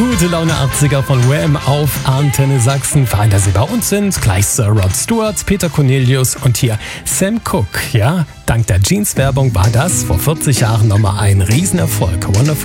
Gute Laune 80er von Wham auf Antenne Sachsen. Fein, dass Sie bei uns sind. Gleich Sir Rod Stewart, Peter Cornelius und hier Sam Cooke. Ja, dank der Jeans-Werbung war das vor 40 Jahren nochmal ein Riesenerfolg. Wonderful